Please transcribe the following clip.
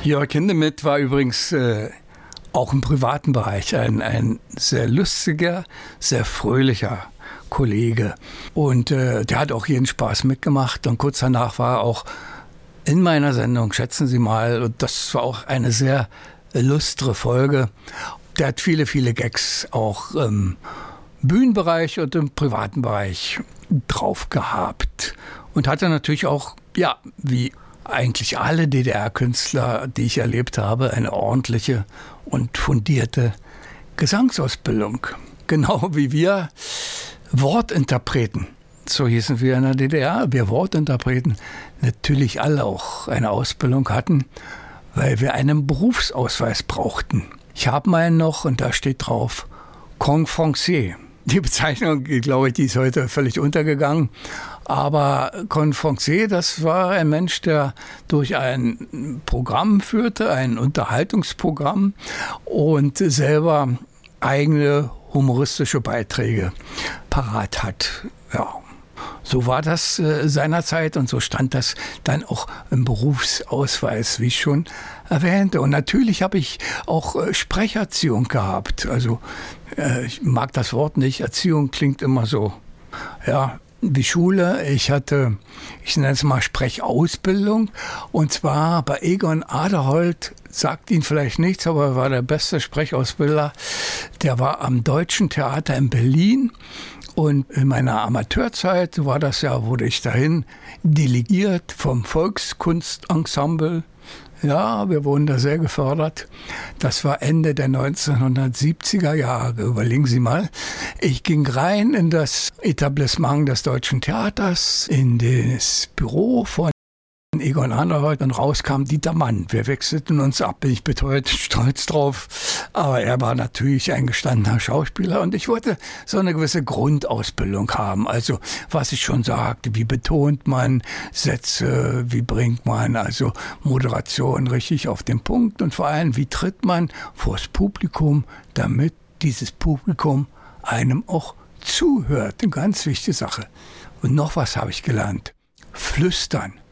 Jörg Hindemith war übrigens auch im privaten Bereich ein sehr lustiger, sehr fröhlicher Kollege. Und der hat auch jeden Spaß mitgemacht. Und kurz danach war er auch in meiner Sendung, schätzen Sie mal, und das war auch eine sehr lustre Folge. Der hat viele, viele Gags auch im Bühnenbereich und im privaten Bereich drauf gehabt. Und hatte natürlich auch, ja, wie eigentlich alle DDR-Künstler, die ich erlebt habe, eine ordentliche und fundierte Gesangsausbildung. Genau wie wir Wortinterpreten. So hießen wir in der DDR. Wir Wortinterpreten natürlich alle auch eine Ausbildung hatten, weil wir einen Berufsausweis brauchten. Ich habe meinen noch und da steht drauf Conférencier. Die Bezeichnung, glaube ich, die ist heute völlig untergegangen. Aber Conférencier, das war ein Mensch, der durch ein Programm führte, ein Unterhaltungsprogramm und selber eigene humoristische Beiträge parat hat. Ja, so war das seinerzeit und so stand das dann auch im Berufsausweis, wie ich schon erwähnte. Und natürlich habe ich auch Sprecherziehung gehabt. Also ich mag das Wort nicht. Erziehung klingt immer so, ja, wie Schule. Ich nenne es mal Sprechausbildung. Und zwar bei Egon Aderholt, sagt Ihnen vielleicht nichts, aber er war der beste Sprechausbilder. Der war am Deutschen Theater in Berlin. Und in meiner Amateurzeit war das ja, wurde ich dahin delegiert vom Volkskunstensemble. Ja, wir wurden da sehr gefördert. Das war Ende der 1970er Jahre. Überlegen Sie mal. Ich ging rein in das Etablissement des Deutschen Theaters, in das Büro von Egon Aderholt und raus kam Dieter Mann. Wir wechselten uns ab, bin ich bis heute stolz drauf. Aber er war natürlich ein gestandener Schauspieler und ich wollte so eine gewisse Grundausbildung haben. Also was ich schon sagte, wie betont man Sätze, wie bringt man also Moderation richtig auf den Punkt und vor allem, wie tritt man vors Publikum, damit dieses Publikum einem auch zuhört. Eine ganz wichtige Sache. Und noch was habe ich gelernt. Flüstern.